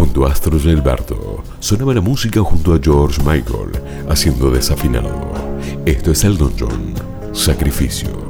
Junto a Astro Gilberto sonaba la música junto a George Michael haciendo Desafinado. Esto es El Don John, Sacrificio.